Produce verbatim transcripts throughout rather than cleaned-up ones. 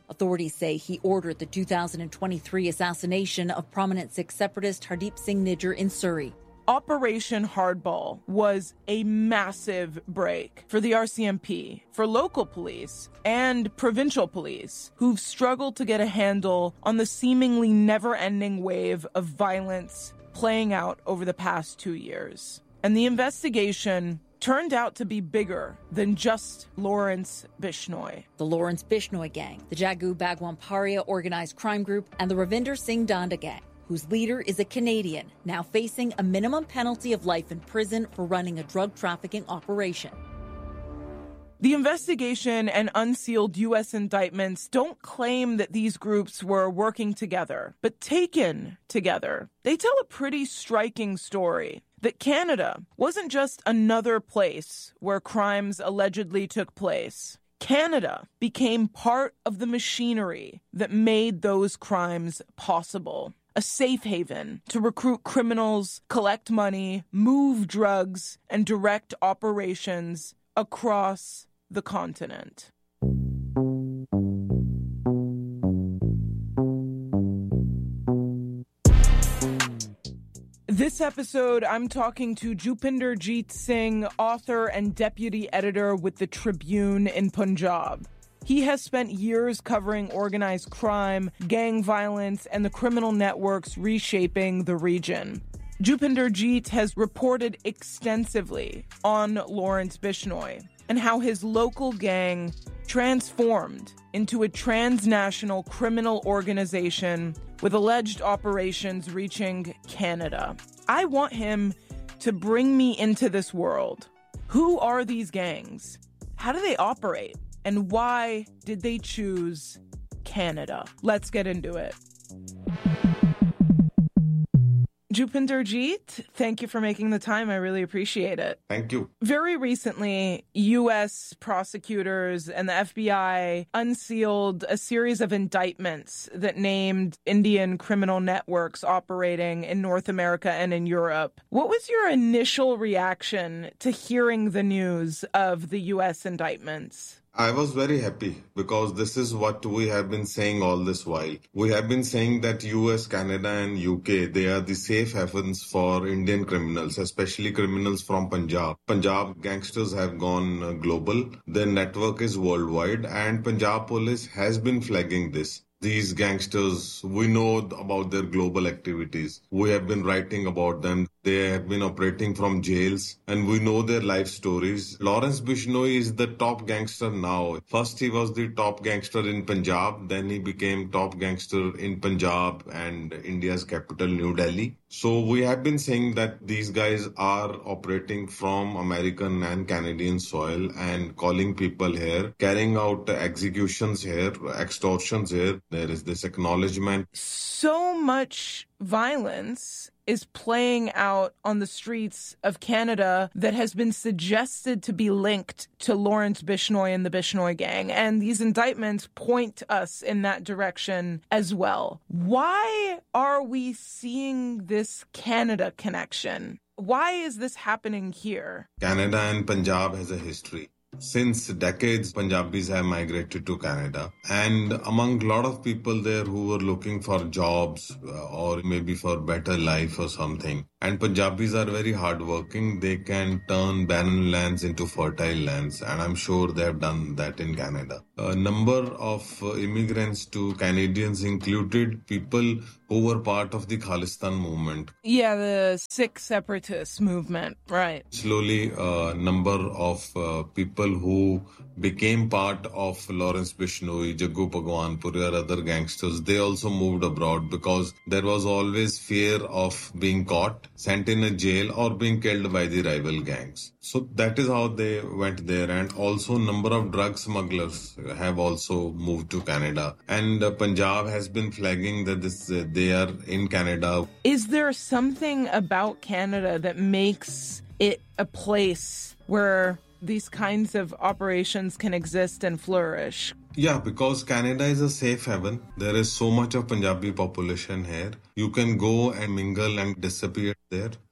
Authorities say he ordered the two thousand twenty-three assassination of prominent Sikh separatist Hardeep Singh Nijjar in Surrey. Operation Hardball was a massive break for the R C M P, for local police, and provincial police who've struggled to get a handle on the seemingly never-ending wave of violence playing out over the past two years. And the investigation turned out to be bigger than just Lawrence Bishnoi. The Lawrence Bishnoi gang, the Jagu Bhagwan Paria organized crime group, and the Ravinder Singh Danda gang, whose leader is a Canadian, now facing a minimum penalty of life in prison for running a drug trafficking operation. The investigation and unsealed U S indictments don't claim that these groups were working together, but taken together, they tell a pretty striking story that Canada wasn't just another place where crimes allegedly took place. Canada became part of the machinery that made those crimes possible. A safe haven to recruit criminals, collect money, move drugs, and direct operations across the continent. This episode, I'm talking to Jupinder Jeet Singh, author and deputy editor with the Tribune in Punjab. He has spent years covering organized crime, gang violence, and the criminal networks reshaping the region. Jupinder Jeet has reported extensively on Lawrence Bishnoi and how his local gang transformed into a transnational criminal organization with alleged operations reaching Canada. I want him to bring me into this world. Who are these gangs? How do they operate? And why did they choose Canada? Let's get into it. Jupinder Jeet, thank you for making the time. I really appreciate it. Thank you. Very recently, U S prosecutors and the F B I unsealed a series of indictments that named Indian criminal networks operating in North America and in Europe. What was your initial reaction to hearing the news of the U S indictments? I was very happy because this is what we have been saying all this while. We have been saying that U S, Canada and U K, they are the safe havens for Indian criminals, especially criminals from Punjab. Punjab gangsters have gone uh, global. Their network is worldwide and Punjab police has been flagging this. These gangsters, we know about their global activities. We have been writing about them. They have been operating from jails and we know their life stories. Lawrence Bishnoi is the top gangster now. First he was the top gangster in Punjab, then he became top gangster in Punjab and India's capital, New Delhi. So we have been saying that these guys are operating from American and Canadian soil and calling people here, carrying out executions here, extortions here. There is this acknowledgement. So much violence is playing out on the streets of Canada that has been suggested to be linked to Lawrence Bishnoi and the Bishnoi gang. And these indictments point us in that direction as well. Why are we seeing this Canada connection? Why is this happening here? Canada and Punjab has a history. Since decades, Punjabis have migrated to Canada. And among a lot of people there who were looking for jobs uh, or maybe for better life or something. And Punjabis are very hardworking. They can turn barren lands into fertile lands. And I'm sure they have done that in Canada. A number of uh, immigrants to Canadians included people who were part of the Khalistan movement. Yeah, the Sikh separatist movement, right. Slowly, a uh, number of uh, people who became part of Lawrence Bishnoi, Jaggu Bhagwan Puri or other gangsters, they also moved abroad because there was always fear of being caught, sent in a jail or being killed by the rival gangs. So that is how they went there. And also number of drug smugglers have also moved to Canada. And uh, Punjab has been flagging that this uh, they are in Canada. Is there something about Canada that makes it a place where these kinds of operations can exist and flourish? Yeah, because Canada is a safe haven. There is so much of Punjabi population here. You can go and mingle and disappear there.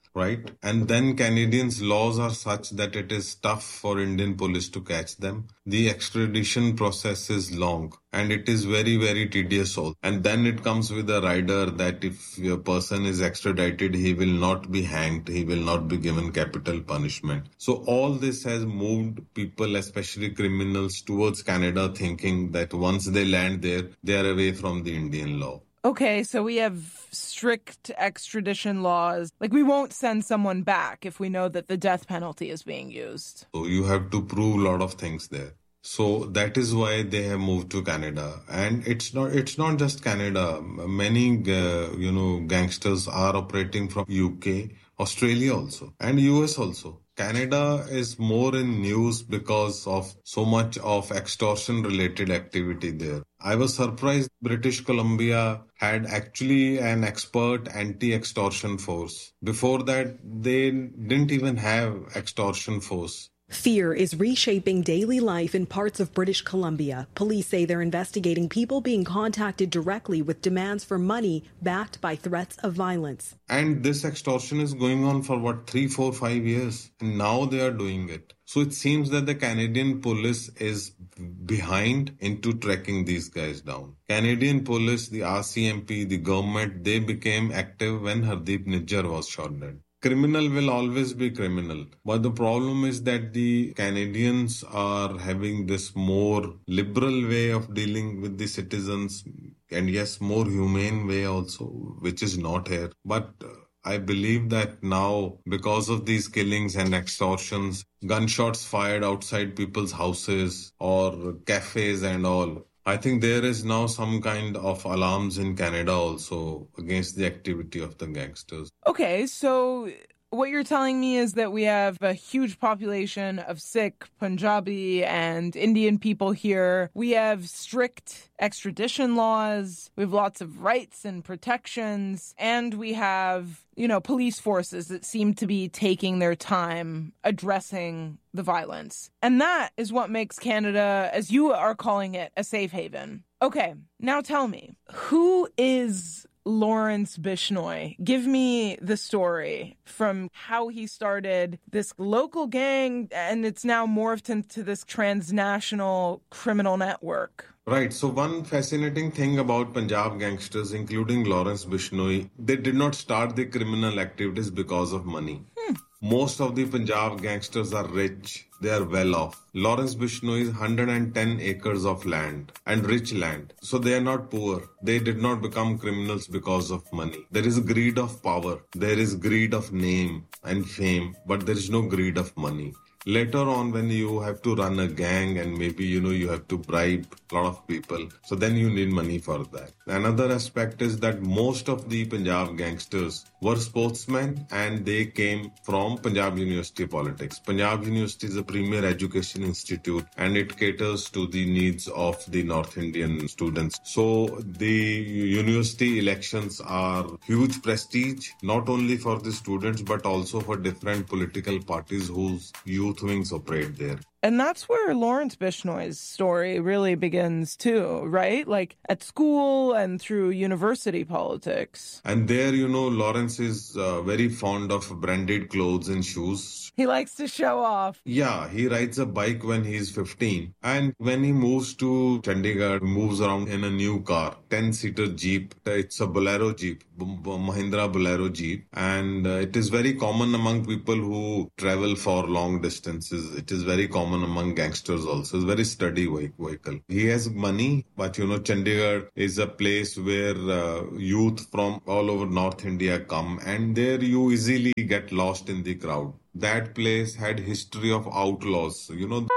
right? And then Canadians' laws are such that it is tough for Indian police to catch them. The extradition process is long and it is very, very tedious also. And then it comes with a rider that if a person is extradited, he will not be hanged, he will not be given capital punishment. So all this has moved people, especially criminals, towards Canada, thinking that once they land there, they are away from the Indian law. Okay, so we have strict extradition laws. Like, we won't send someone back if we know that the death penalty is being used. So you have to prove a lot of things there. So that is why they have moved to Canada. And it's not it's not just Canada. Many, uh, you know, gangsters are operating from U K, Australia also, and U S also. Canada is more in news because of so much of extortion-related activity there. I was surprised British Columbia had actually an expert anti-extortion force. Before that, they didn't even have extortion force. Fear is reshaping daily life in parts of British Columbia. Police say they're investigating people being contacted directly with demands for money backed by threats of violence. And this extortion is going on for what, three, four, five years. And now they are doing it. So it seems that the Canadian police is behind into tracking these guys down. Canadian police, the R C M P, the government, they became active when Hardeep Nijjar was shot dead. Criminal will always be criminal. But the problem is that the Canadians are having this more liberal way of dealing with the citizens, and yes, more humane way also, which is not here. But uh, I believe that now, because of these killings and extortions, gunshots fired outside people's houses or cafes and all, I think there is now some kind of alarms in Canada also against the activity of the gangsters. Okay, so what you're telling me is that we have a huge population of Sikh, Punjabi, and Indian people here. We have strict extradition laws. We have lots of rights and protections. And we have, you know, police forces that seem to be taking their time addressing the violence. And that is what makes Canada, as you are calling it, a safe haven. Okay, now tell me, who is Lawrence Bishnoi? Give me the story from how he started this local gang and it's now morphed into this transnational criminal network. Right. So one fascinating thing about Punjab gangsters, including Lawrence Bishnoi, they did not start their criminal activities because of money. Hmm. Most of the Punjab gangsters are rich. They are well off. Lawrence Bishnoi is one hundred ten acres of land and rich land. So they are not poor. They did not become criminals because of money. There is greed of power. There is greed of name and fame, but there is no greed of money. Later on, when you have to run a gang and maybe, you know, you have to bribe a lot of people, so then you need money for that. Another aspect is that most of the Punjab gangsters were sportsmen and they came from Punjab University Politics. Punjab University is a premier education institute and it caters to the needs of the North Indian students. So the university elections are huge prestige, not only for the students but also for different political parties whose youth wings operate there. And that's where Lawrence Bishnoi's story really begins too, right? Like at school and through university politics. And there, you know, Lawrence is uh, very fond of branded clothes and shoes. He likes to show off. Yeah, he rides a bike when he's fifteen. And when he moves to Chandigarh, moves around in a new car, ten-seater Jeep. It's a Bolero Jeep, Mahindra Bolero Jeep. And uh, it is very common among people who travel for long distances. It is very common among gangsters also. It's a very sturdy vehicle. He has money, but you know, Chandigarh is a place where uh, youth from all over North India come, and there you easily get lost in the crowd. That place had history of outlaws, you know.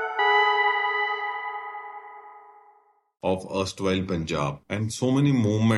Of erstwhile Punjab, and so many movements